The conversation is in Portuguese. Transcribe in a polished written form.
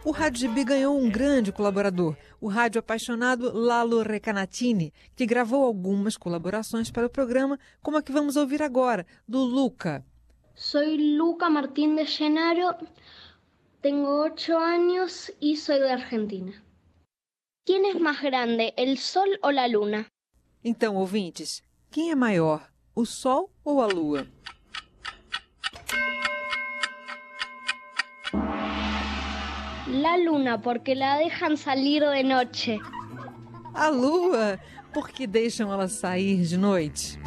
O Rádio Gibi ganhou um grande colaborador, o rádio apaixonado Lalo Recanatini, que gravou algumas colaborações para o programa, como a que vamos ouvir agora, do Luca. Soy Luca Martín de Genaro, tengo 8 años y soy de Argentina. ¿Quién es más grande, el sol o la luna? Então, ouvintes, quem é maior, o Sol ou a Lua? La luna, porque la dejan salir de noche. A Lua, porque deixam ela sair de noite.